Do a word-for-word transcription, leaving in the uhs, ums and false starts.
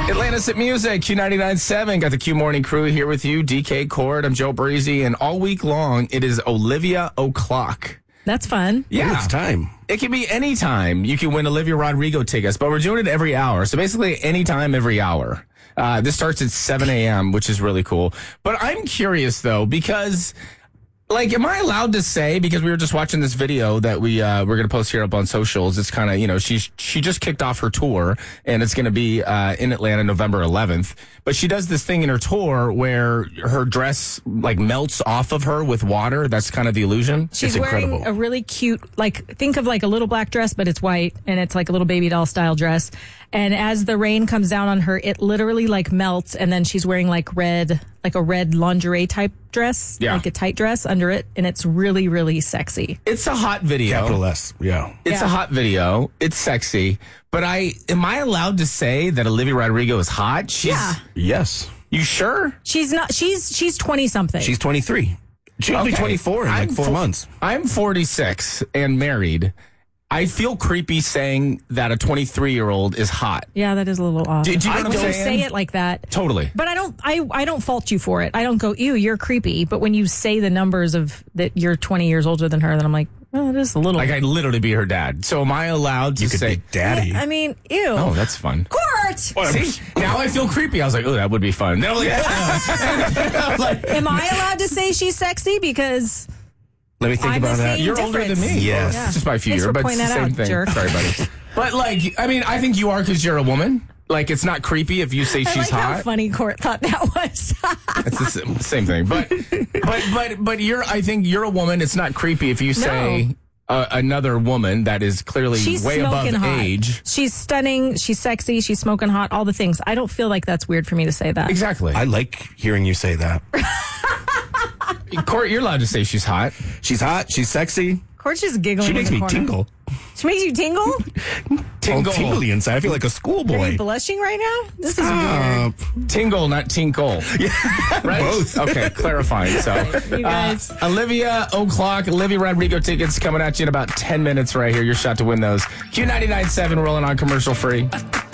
Atlantis at Music, Q ninety-nine point seven. Got the Q Morning Crew here with you. D K Cord, I'm Joe Breezy, and all week long it is Olivia O'Clock. That's fun. Yeah. Ooh, it's time. It can be any time. You can win Olivia Rodrigo tickets, but we're doing it every hour. So basically any time, every hour. Uh, this starts at seven a.m., which is really cool. But I'm curious, though, because... Like, am I allowed to say, because we were just watching this video that we, uh, we're going to post here up on socials. It's kind of, you know, she's, she just kicked off her tour and it's going to be, uh, in Atlanta, November eleventh. But she does this thing in her tour where her dress, like, melts off of her with water. That's kind of the illusion. She's it's wearing incredible. a really cute, like, think of like a little black dress, but it's white and it's like a little baby doll style dress. And as the rain comes down on her, it literally like melts. And then she's wearing like red, like a red lingerie type dress, Yeah. like a tight dress under it. And it's really, really sexy. It's a hot video. Capital S. Yeah. It's Yeah. a hot video. It's sexy. But I, am I allowed to say that Olivia Rodrigo is hot? She's, Yeah. Yes. You sure? She's not, she's, she's twenty something. She's twenty-three. She'll be Okay. twenty-four in like I'm four fo- months. I'm forty-six and married. I feel creepy saying that a twenty-three-year-old is hot. Yeah, that is a little off. Do- do you know I what I'm don't saying? say it like that. Totally. But I don't I, I don't fault you for it. I don't go, ew, you're creepy. But when you say the numbers of that you're twenty years older than her, then I'm like, oh, it is a little. Like, I'd literally be her dad. So am I allowed to You could say... be daddy. I mean, ew. Oh, that's fun. Court! See, now I feel creepy. I was like, oh, that would be fun. Then I'm like, I was like, Am I allowed to say she's sexy? Because Let me think I'm the about that. same. you're older than difference. me. Yes. Well, it's just by a few Thanks years, for but it's pointing the that same out, thing. jerk. Sorry, buddy. But, like, I mean, I think you are because you're a woman. Like, it's not creepy if you say I she's like how hot. funny Court thought that was. It's the same, same thing. But, but, but, but you're, I think you're a woman. It's not creepy if you say uh, another woman that is clearly She's way above smoking hot. age. She's stunning. She's sexy. She's smoking hot. All the things. I don't feel like that's weird for me to say that. Exactly. I like hearing you say that. Court, you're allowed to say she's hot. She's hot. She's sexy. Court's just giggling. She in makes the me corner. tingle. She makes you tingle? Tingle. All tingly inside. I feel like a Are schoolboy. you blushing right now? This is Uh, weird. Tingle, not tinkle. Yeah. Right? Both. Okay, clarifying. So, You guys. uh, Olivia O'Clock, Olivia Rodrigo tickets coming at you in about ten minutes right here. Your shot to win those. Q ninety-nine point seven rolling on commercial free.